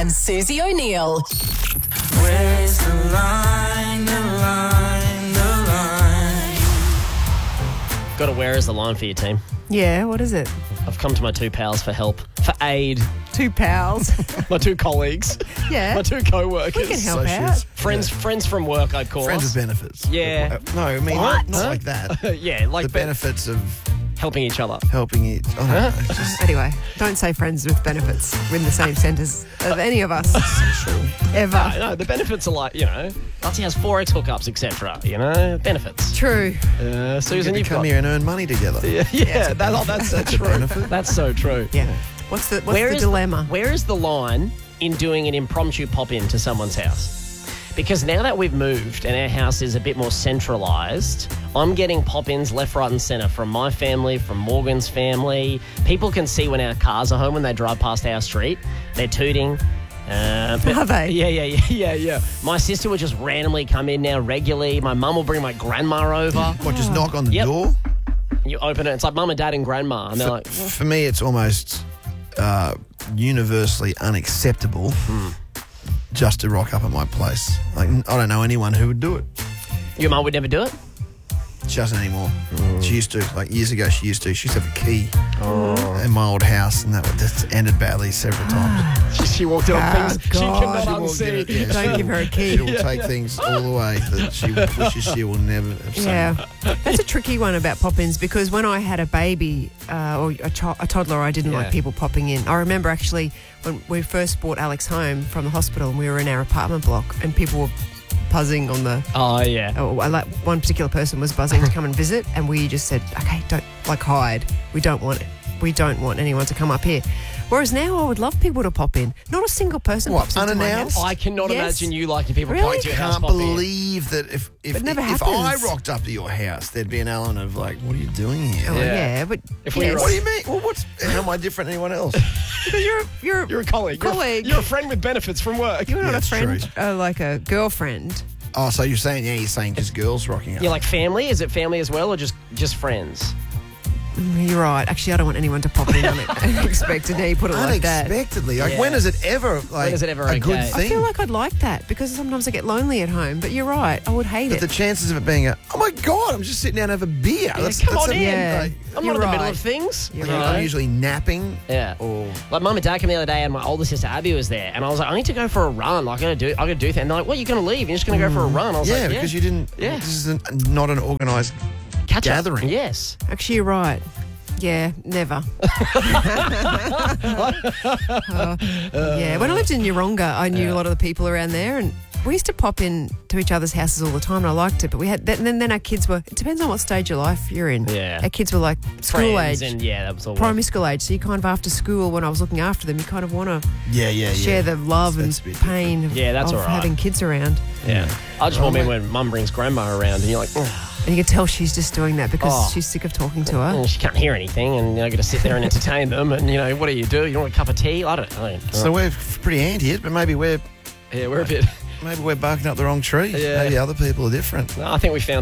and Susie O'Neill. Where's the line, the line, the line? Got to where is the line for your team? Yeah, what is it? I've come to my two pals for help, for aid. 2 pals. My two colleagues. Yeah. My two co-workers. We can help Associates. out. Friends from work, I'd call Friends us. with benefits. Yeah. No, I mean, What? not like that. Yeah, like The benefits of helping each other. helping each. I don't know. It's just Anyway, don't say friends with benefits in the same sentence of any of us. Ever. No, the benefits are like, Lutzi has Forex hookups, etc. Benefits. True. Susan, you you've come got... here and earn money together. Yeah, that's so true. benefit. That's so true. Yeah. What's the Where is dilemma? Where is the line in doing an impromptu pop-in to someone's house? Because now that we've moved and our house is a bit more centralised, I'm getting pop-ins left, right and centre from my family, from Morgan's family. People can see when our cars are home when they drive past our street. They're tooting. Are they? Yeah. My sister would just randomly come in now regularly. My mum will bring my grandma over. What, just knock on the Yep. door? You open it, it's like mum and dad and grandma. And they're like, For me, it's almost universally unacceptable just to rock up at my place. Like, I don't know anyone who would do it. your mum would never do it? She doesn't anymore. She used to. Like, years ago, she used to. She used to have a key in my old house, and that ended badly several times. She walked in on things she God. cannot She walked in unsee. it, yeah, Don't she give her a will- key. She will take things all the way that she wishes she will never have seen. Yeah, that's a tricky one about pop-ins because when I had a baby or a toddler, I didn't like people popping in. I remember actually when we first brought Alex home from the hospital and we were in our apartment block and people were buzzing on the... Oh, yeah. Like one particular person was buzzing to come and visit and we just said, okay, don't hide. We don't want anyone to come up here. Whereas now I would love people to pop in. Not a single person What, pops into my unannounced? house. I cannot Yes. imagine you liking people Really? coming to your house. Can't pop in. believe that if It never I happens. rocked up to your house, there'd be an element of like, what are you doing here? Oh, Yeah. yeah, but If we yes. were- What do you mean? Well, how am I different than anyone else? You're You're a colleague. Colleague. You're a friend with benefits from work. You're not a that's friend, like a girlfriend. Oh, so you're saying just girls rocking up? You're like family? Is it family as well or just friends? You're right. Actually, I don't want anyone to pop in unexpected. Now you put it like that. Unexpectedly. Like, Yeah. when is it ever okay? a good I thing? feel like I'd like that because sometimes I get lonely at home. But you're right. I would hate But it. the chances of it being oh my God, I'm just sitting down and have a beer. Come on in. Yeah. Like, I'm You're not in the middle right. of things. You're you right. know? I'm usually napping. Yeah. Or Like mum and dad came the other day and my older sister Abby was there and I was like, I need to go for a run. Like, I gotta do things. And they're like, what, you're gonna leave? You're just gonna go for a run? I was like, because you didn't. Yeah. This is not an organised catch up. gathering. Yes. Actually, you're right. Yeah, never. Yeah, when I lived in Yeronga, I knew a lot of the people around there, and we used to pop in to each other's houses all the time, and I liked it. But we had that, and then our kids were. It depends on what stage of life you're in. Yeah. Our kids were like school Friends age, and that was all. primary school age. So you kind of after school, when I was looking after them, you kind of want to Yeah. share the love That's and a bit pain of, Yeah, that's of all right. having kids around. Yeah. I just want me when mum brings grandma around and you're like, oh, And you can tell she's just doing that because Oh. she's sick of talking to her. she can't hear anything and got to sit there and entertain them and what do? You want a cup of tea? I don't know. So we're pretty anti it, but maybe we're yeah, we're a bit. barking up the wrong tree. Yeah. Maybe other people are different. I think we found